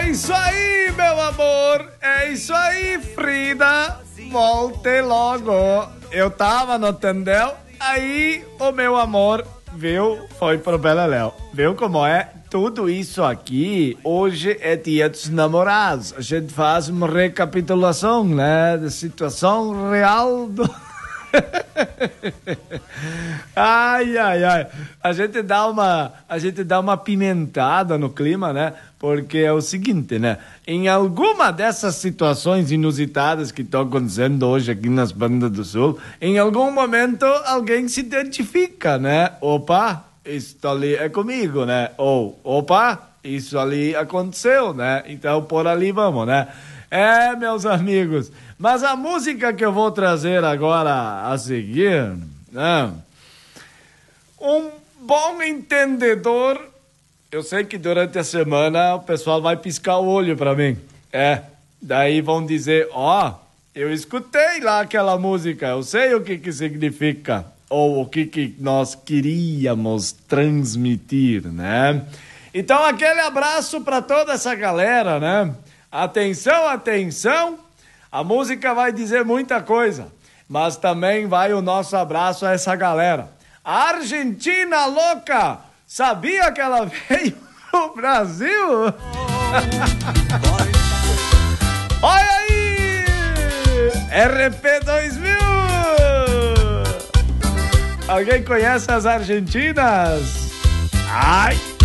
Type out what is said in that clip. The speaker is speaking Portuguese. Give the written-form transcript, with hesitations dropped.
É isso aí, meu amor. É isso aí, Frida. Volte logo. Eu tava no tendel, aí o meu amor viu, foi pro Beleléu. Viu como é? Tudo isso aqui, hoje é dia dos namorados. A gente faz uma recapitulação, né, da situação real do... Ai, ai, ai. A gente dá uma pimentada no clima, né? Porque é o seguinte, né? Em alguma dessas situações inusitadas que estão acontecendo hoje aqui nas bandas do Sul, em algum momento alguém se identifica, né? Opa, isso ali é comigo, né? Ou, opa, isso ali aconteceu, né? Então por ali vamos, né? É, meus amigos, mas a música que eu vou trazer agora a seguir, né? Um bom entendedor, eu sei que durante a semana o pessoal vai piscar o olho pra mim. Daí vão dizer, ó, eu escutei lá aquela música, eu sei o que significa, ou o que nós queríamos transmitir, né? Então aquele abraço pra toda essa galera, né? Atenção, atenção, a música vai dizer muita coisa, mas também vai o nosso abraço a essa galera. A Argentina louca, sabia que ela veio pro Brasil? Olha aí, RP 2000. Alguém conhece as argentinas? Ai!